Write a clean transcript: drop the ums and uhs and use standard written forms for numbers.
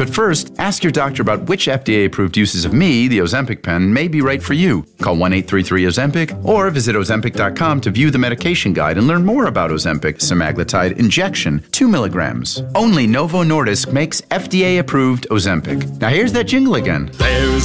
But first, ask your doctor about which FDA-approved uses of me, the Ozempic pen, may be right for you. Call 1-833-OZEMPIC or visit Ozempic.com to view the medication guide and learn more about Ozempic semaglutide injection, 2 milligrams. Only Novo Nordisk makes FDA-approved Ozempic. Now here's that jingle again.